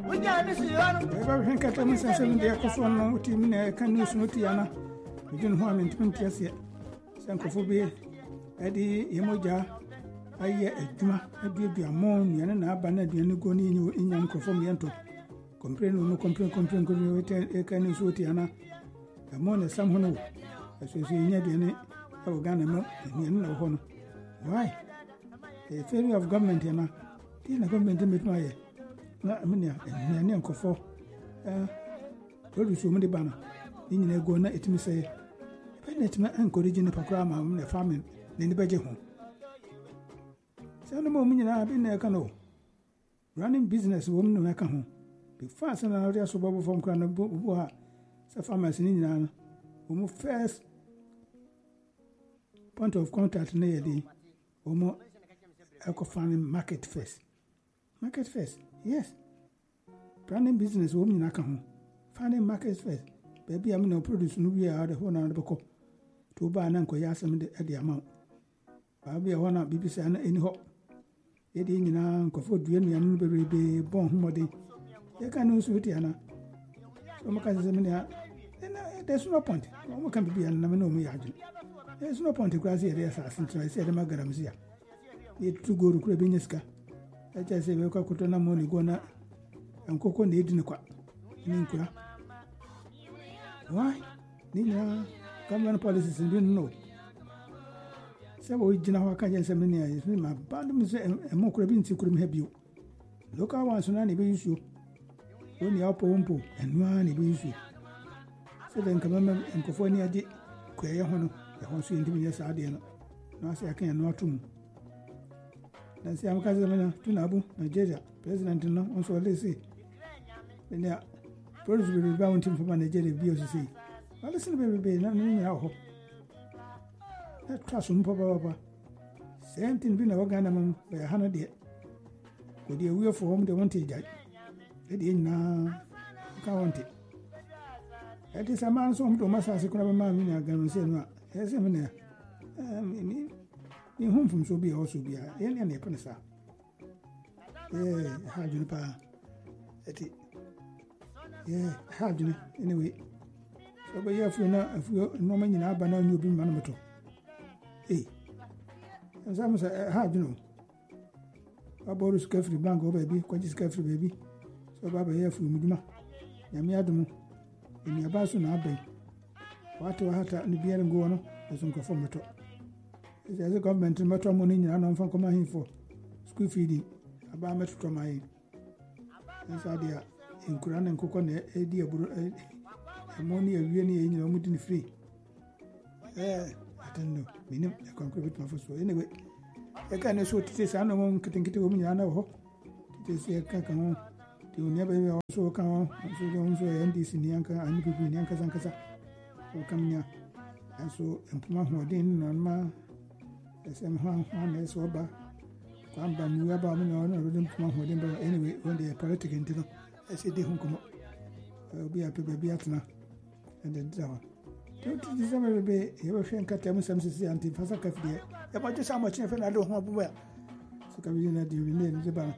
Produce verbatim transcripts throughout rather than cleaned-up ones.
Eba henka tamu sense de ko fon no uti mine kan news no ti ana jun ho amen tin tiase sanko fo be edi yemoja aye adwuma abia amon yana na aba na aduane go ni nyu inyan ko fo miento comprendre no comprendre comprendre ko ni wete e kan news uti ana amon e sam hono so so nya aduane e o Ghana mo ni na ho no why the failure of government yana ti na government me tuma ye na amenya ni ni nkofo eh produce mo de bana ni nyina go na etimi say penet ma encourage ni pakra ma na farming ni ni beje ho say no mo nyina bi na ka no running business wo mo na ka ho be fast na na so bobo from kra na bo ha say farmers ni nyina no wo first point of contact na ye di wo mo eco farming market first market first. Yes. Branding business woman na ka ho. Finding markets first. Baby am no produce no we are the one na beko. To ba na nko ya asem de de amount. Ba bia ho na bibi say na eni ho. E de nyina nko fo dua nua no bebe bon homode. E ka no so ti ana. So mo ka se me na there's no point. Mo kan bibi ana na me no mo ya adwene. There's no point because here is assassin try say de magaram sia. E tu go ru kura be nyeska. Echa se we kwa kutona mo ni gona ankoko na edine kwa ni nkura why ni na government policies ndi no se wo jina ho aka je se me ne ni ma badu mi se emo kura bi nti kura mi ha bio local ones na ne be yusu o ni apo mpo enu a ne be yusu se den kama me enkofo ni ade kwa ye ho no ye ho so ndi mi ye sa ade no na se aka enu atum dan si am kaza mena tunabu Nigeria president no on so le say enya produce be bound team from Nigeria bi o say well listen be be na ni ya ho na trust um papa papa sentin bi na wagana mam be hana de ko de we for home de want to judge e de na ka want it it is a man so um to masa se kuna be ma mi na ganu se no e se me na eh ni hum from so be also be ya ne ne pene sa eh ha juni pa eti yeah ha juni anyway so be ya fu na fu no ma nyina aba na nyu bi ma no meto eh so mo sa ha juni aboru skafri blanco baby kwaji skafri baby so baba ya fu mu duma ya mi adumu eni abaso na abai wato hata ni biere ngo no so nko fo meto as a government metro money na no fan come here for school feeding aba metro mai inside there in Quran and coco na e di aburo e money awie na yin no mudi ni free eh I don't know minim e concrete ma for so anyway e ka ne so tite sa no mo kitinkiti wo nya na ho tite se ka ka mo ti o ne ba be so ka mo so de so N D C ni anka ani bibi ni anka san kasa o kamnya so empuma ho den na ma esem ha ha na so ba kwamba ni ya ba mu na na rodin kuma ho den ba anyway when the politics intino e se de hun kuma obi a pe bi atna and then dawa to to disama be e ba shen kata mu sam sisi anti fasa ka fi e ba je sa ma chen fe na do ho bu ba so ka bi na di ne ni ba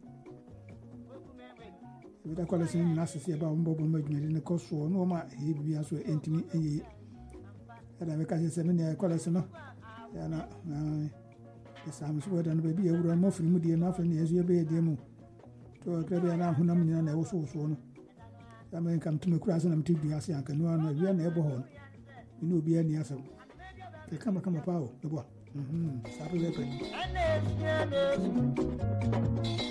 e da kwala sin na sisi ba mbo bo ma dwene ne ko so no ma e bi aso entimi e ada me ka se me ne kwala sin no ya na na esam so da no baby e wura mo firi mu die na fa ne ezu e be die mu to ka be na hunam nyina na e wo so so no ya me kam to me kura sana mti du ase anka no na wi na e bo ho ni obi ani asam ke kama kama pawo e bo mhm sabe be pe